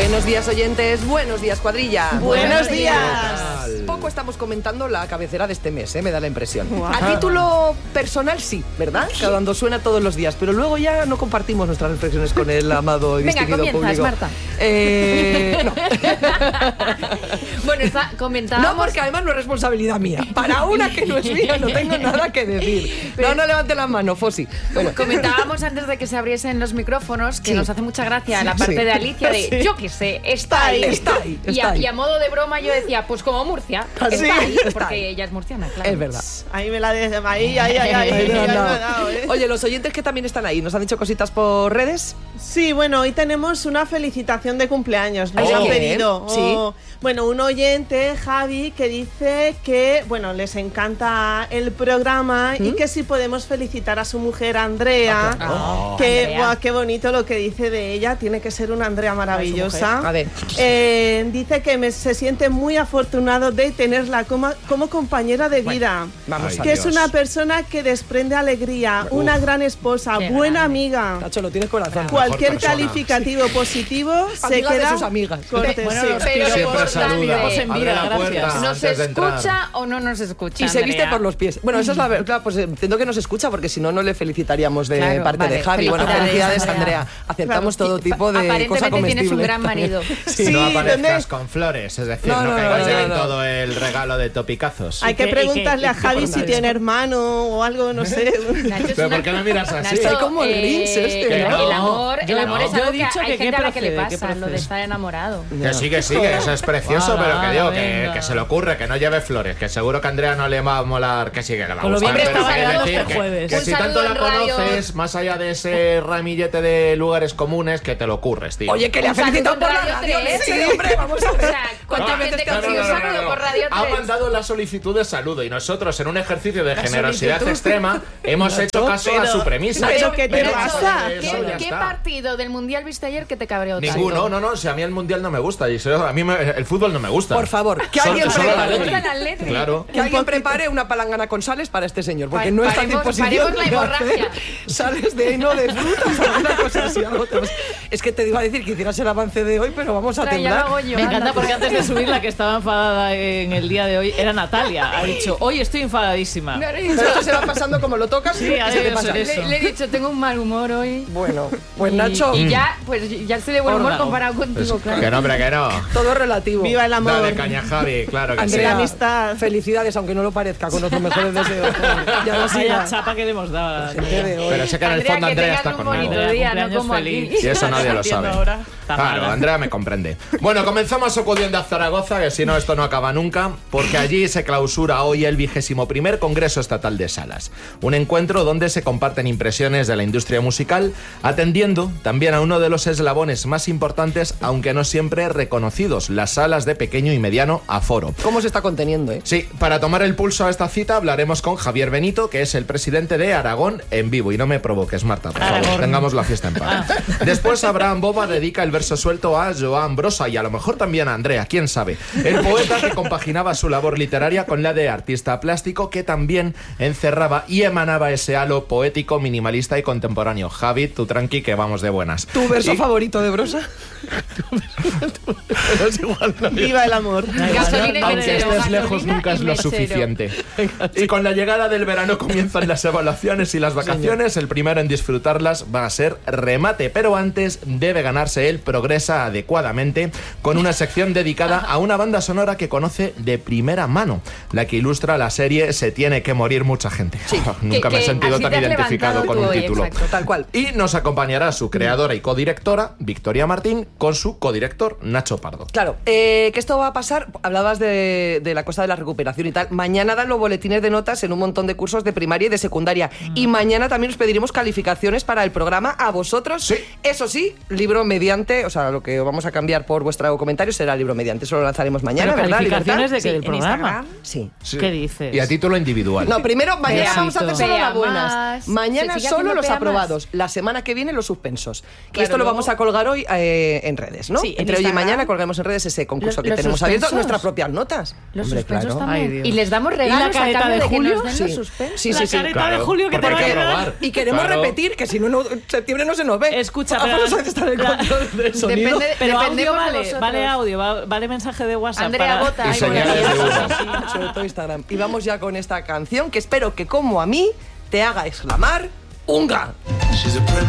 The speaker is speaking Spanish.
Buenos días, oyentes. Buenos días, cuadrilla. Buenos días. Poco estamos comentando la cabecera de este mes, me da la impresión. Wow. A título personal, sí, ¿verdad? Cuando suena todos los días, pero luego ya no compartimos nuestras reflexiones con el amado y distinguido público. Venga, comienzas, Marta. No. Bueno, comentábamos... No, porque además no es responsabilidad mía. Para una que no es mía, no tengo nada que decir. No levante la mano, Fosi. Bueno. Comentábamos antes de que se abriesen los micrófonos que nos hace mucha gracia la parte de Alicia de, yo qué sé, está ahí. Y a modo de broma yo decía, pues como Murcia, está ahí, porque ella es murciana, claro. Es verdad. Ahí me la dejo, ahí. Oye, los oyentes que también están ahí, ¿nos han dicho cositas por redes? Sí, bueno, hoy tenemos una felicitación de cumpleaños. Nos han pedido. Sí. Bueno, un oyente, Javi, que dice que, bueno, les encanta el programa y que si podemos felicitar a su mujer, Andrea. Que, Andrea. Guau, qué bonito lo que dice de ella. Tiene que ser una Andrea maravillosa. A ver. Dice que se siente muy afortunado de tenerla como compañera de vida. Vamos a que ver. es una persona que desprende alegría, una gran esposa, Qué buena grande. amiga. Nacho, lo tienes corazón. Cualquier calificativo positivo se Amiga de queda sus amigas. cortés. Bueno, Sí. pero Siempre saluda. en Abre vida, la puerta gracias. ¿Nos antes de entrar. escucha o no nos escucha, Y se viste Andrea? por los pies. Bueno, eso es la verdad. Claro, pues entiendo que nos escucha porque si no, no le felicitaríamos de Claro, parte vale. de Javi. Bueno, Felicidades, felicidades, Andrea. Andrea. Aceptamos Claro. todo tipo de cosa Aparentemente comestible. tienes un gran marido. Sí, no aparezcas ¿dónde? con flores, es decir, No, no, no, caigas no, ya no, en no. todo el regalo de topicazos. Hay que preguntarle a Javi por si nada. tiene hermano o algo, no sé. Nacho es ¿Pero una- por qué me miras así? Nacho, Soy como el Grinch este, ¿no? El amor Yo es no. algo Yo he que dicho hay que gente a la que le procede, pasa, que lo de procede. estar enamorado. Que sí, eso es precioso, Ala, pero que digo, venga. que se le ocurre, que no lleve flores, que seguro que a Andrea no le va a molar, que sí, que le va a Con lo gustar, bien que pero estaba que quedando decir este jueves. que Un si saludo tanto la en radio. conoces, más allá de ese ramillete de lugares comunes, que te lo ocurres, tío. Oye, que le ha Un saludo felicitado en por la Radio radio. 3. Sí, hombre, vamos a O ver. sea, ¿cuánta ¿Cuántas gente veces te te ha ha sido un saludo por Radio 3? Ha mandado la solicitud de saludo y nosotros, en un ejercicio de generosidad solicitud. extrema, hemos hecho caso a su premisa. Pero ¿qué te más pasa? allá de eso, ya ¿Qué está. partido del Mundial viste ayer que te cabreó tanto? Ninguno, no, si a mí el mundial no me gusta, y a mí el fútbol no me gusta. Por favor, que alguien Solo la prepare. Leti. gusta el Atleti. Claro. Que alguien prepare una palangana con sales para este señor, porque Pa- no está en paremos- disposición paremos la de hacer hemorragia. sales de heno de frutas, alguna cosa así. Es que te iba a decir que hicieras el avance de hoy, pero vamos a Trae, ya lo temblar. hago yo, Me encanta anda. porque antes de subir la que estaba enfadada en el día de hoy era Natalia. Ha dicho, hoy estoy enfadadísima. No, le he dicho- Pero esto se va pasando como lo tocas Sí, y ha se te debido pasa. ser eso. le he dicho, tengo un mal humor hoy. Bueno, pues Nacho, Y ya, pues ya estoy de buen humor Órgano. comparado contigo, claro. Que no, hombre, que no. todo relativo. Viva el amor. Dale caña, Javi, claro que Andrea, La amistad. felicidades, aunque no lo parezca, con nuestros mejores deseos. Ya lo Vaya siga. chapa que le hemos dado. El día de hoy. Pero sé que en el Andrea, fondo que Andrea tengas está un conmigo. bonito día, no Cumpleaños como feliz. aquí. Y eso nadie lo Entiendo sabe. ahora. Está Claro, mala. Andrea me comprende. Bueno, comenzamos acudiendo a Zaragoza, que si no esto no acaba nunca, porque allí se clausura hoy el 21º Congreso Estatal de Salas. Un encuentro donde se comparten impresiones de la industria musical, atendiendo también a uno de los eslabones más importantes, aunque no siempre reconocidos, las salas de pequeño y mediano aforo. ¿Cómo se está conteniendo, Sí, para tomar el pulso a esta cita hablaremos con Javier Benito, que es el presidente de Aragón en vivo. Y no me provoques, Marta, por favor, Aragón. tengamos la fiesta en paz. Después Abraham Boba dedica el verso suelto a Joan Brossa y a lo mejor también a Andrea, quién sabe. El poeta que compaginaba su labor literaria con la de artista plástico, que también encerraba y emanaba ese halo poético, minimalista y contemporáneo. Javi, tú tranqui, que vamos de buenas. ¿Tu verso favorito de Brosa? Pero es igual, no. Viva el amor. Gasolina y Aunque mechero, estés gasolina lejos nunca es y lo mechero. suficiente. Y con la llegada del verano comienzan las evaluaciones y las vacaciones. El primero en disfrutarlas va a ser Remate, pero antes debe ganarse el Progresa adecuadamente, con una sección dedicada a una banda sonora que conoce de primera mano, la que ilustra la serie Se tiene que morir mucha gente. Nunca me he que sentido así tan te has identificado levantado con tú un hoy, título. exacto. Tal cual. Y nos acompañará su creadora y codirectora, Victoria Martín, con su codirector, Nacho Pardo. Claro, que esto va a pasar, hablabas de la cosa de la recuperación y tal. Mañana dan los boletines de notas en un montón de cursos de primaria y de secundaria. Y mañana también os pediremos calificaciones para el programa a vosotros. Sí. Eso sí, libro mediante, o sea, lo que vamos a cambiar por vuestro comentario será libro mediante. Eso lo lanzaremos mañana, Pero ¿verdad? calificaciones ¿Libertad? de que del Sí, en programa. Instagram. Sí. Sí. ¿Qué dices? Y a título individual. No, primero, mañana Besito. vamos a hacer solo Vea las buenas. más. Mañana Se sigue solo haciendo los vea más. aprobados. La semana que viene los suspensos. Que Claro, esto lo luego- vamos a colgar hoy en redes, ¿no? Sí, en Entre hoy y Instagram. mañana colgaremos en redes ese concurso que Los tenemos abierto. suspensos. Nuestras propias notas. Los Hombre, suspensos claro. también. Ay, Dios. Y les damos ¿Y la regalos a careta cambio de de que Julio? nos den Sí. los suspensos. Sí, la sí, sí. careta Claro, de Julio que te porque va hay a que regalar. robar. Y queremos Claro. repetir, que si no, septiembre no se nos ve. Escucha, Vamos pero- a estar en el control de de sonido. Pero audio Dependemos vale audio, vale mensaje de WhatsApp. Andrea para... Gota. Y señales de humo. Sobre todo Instagram. Y vamos ya con esta canción que espero que, como a mí, te haga exclamar ¡Unga!